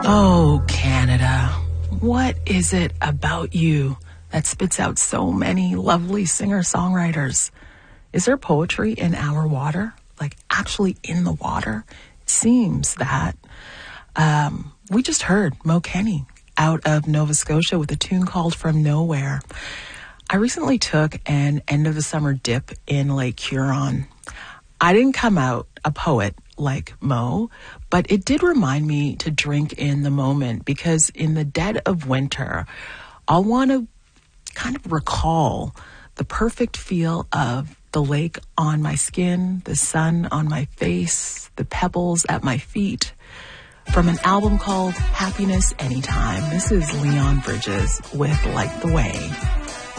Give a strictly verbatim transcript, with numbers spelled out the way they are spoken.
Oh, Canada, what is it about you that spits out so many lovely singer-songwriters? Is there poetry in our water? Like actually in the water? It seems that. Um, we just heard Mo Kenny out of Nova Scotia with a tune called From Nowhere. I recently took an end of the summer dip in Lake Huron. I didn't come out a poet like Mo, but it did remind me to drink in the moment, because in the dead of winter, I'll want to kind of recall the perfect feel of the lake on my skin, the sun on my face, the pebbles at my feet. From an album called Happiness Anytime, this is Leon Bridges with Light the Way.